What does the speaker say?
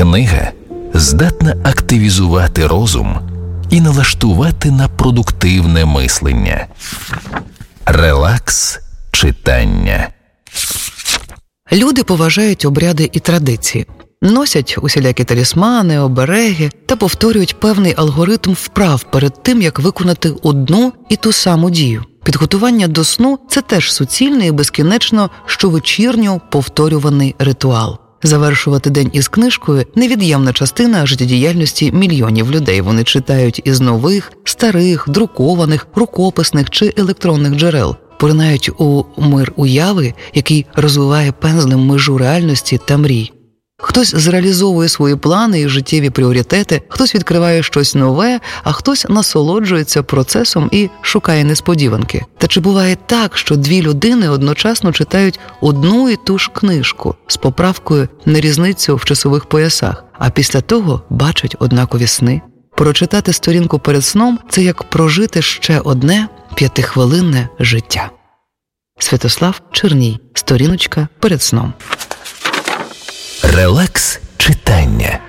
Книга здатна активізувати розум і налаштувати на продуктивне мислення. Релакс читання. Люди поважають обряди і традиції. Носять усілякі талісмани, обереги та повторюють певний алгоритм вправ перед тим, як виконати одну і ту саму дію. Підготування до сну – це теж суцільний і безкінечно щовечірньо повторюваний ритуал. Завершувати день із книжкою – невід'ємна частина життєдіяльності мільйонів людей. Вони читають із нових, старих, друкованих, рукописних чи електронних джерел. Поринають у мир уяви, який розвиває пензлем межу реальності та мрій. Хтось зреалізовує свої плани і життєві пріоритети, хтось відкриває щось нове, а хтось насолоджується процесом і шукає несподіванки. Та чи буває так, що дві людини одночасно читають одну і ту ж книжку з поправкою на різницю в часових поясах, а після того бачать однакові сни? Прочитати сторінку перед сном – це як прожити ще одне 5-хвилинне життя. Святослав Черній. Сторіночка перед сном. Релакс читання.